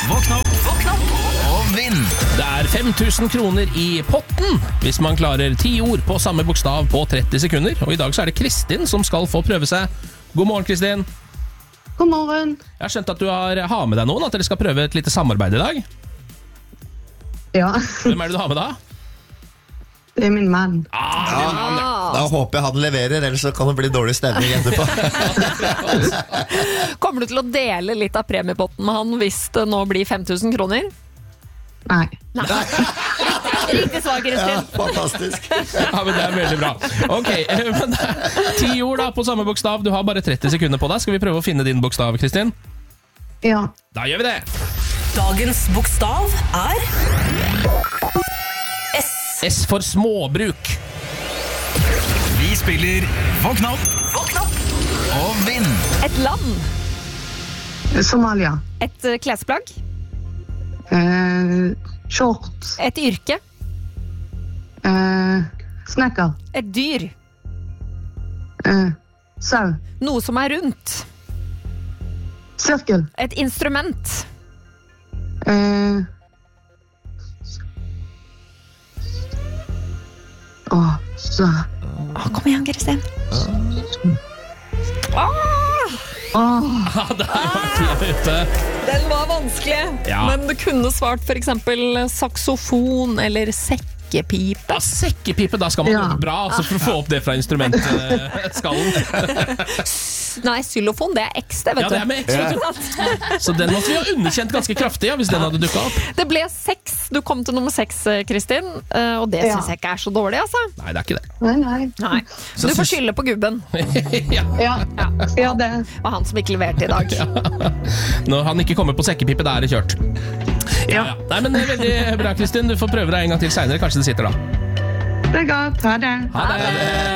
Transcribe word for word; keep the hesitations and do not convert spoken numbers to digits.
Våkn opp, våkn opp og vinn. Det er fem tusen kroner i potten hvis man klarer ti ord på samme bokstav på tretti sekunder. Og i dag så er det Kristin som skal få prøve seg. God morgen, Kristin. God morgen. Jeg har skjønt at du har, har med deg noen, at dere skal prøve et lite samarbeid i dag. Ja, Hvem er det du har med da? det er min mann. Ah, det er en mann, ja. Da håper jeg han leverer, ellers så kan det bli dårlig stemning etterpå. Kommer du til å dele litt av premiepotten med han hvis det nå blir fem tusen kroner? Nei. Riktig svar, Kristin. Ja, fantastisk. Ja, men det er veldig bra. Ok, men det er ti ord da på samme bokstav. Du har bare tretti sekunder på deg. Skal vi prøve å finne din bokstav, Kristin? Ja. Da gjør vi det. Dagens bokstav er S. S for småbruk. Vi spiller Våkn opp, våkn opp og vinn. Et land. Somalia. Et eh, klesplagg. Eh, shorts. Et yrke. Eh, snekker. Et dyr. Eh, sau. Noe som er rundt. Sirkel. Et instrument. Eh, Åh, så. Ah, kom igjen, Kristin. Ah, Åh, Ja, der var tida ute. den var vanskelig. Ja. Men du kunne svart for eksempel saksofon eller sekkepipe. Ja, sekkepipe, da skal man Ja. gjøre bra altså, for å få opp det fra instrumentskallen. Nei, xylofon, det er X, det, vet Ja, det er med X, vet du. Så den måtte vi ha underkjent ganske kraftig, ja, hvis den hadde dukket opp. Det ble seks. Du kom til nummer seks, Kristin, eh, og det Ja. synes jeg ikke er så dårlig, altså. Nei, det er ikke det. nei, nei. Nei. Så Du får syns- skylde på gubben. Ja. Ja, ja det. Det var han som ikke leverte i dag. Når han ikke kommer på sekkepipe, da er det kjørt. Ja, ja. Nei, men veldig bra, Kristin. Du får prøve deg en gang til senere. Kanskje det sitter da. Det er godt. Ha det. Ha det!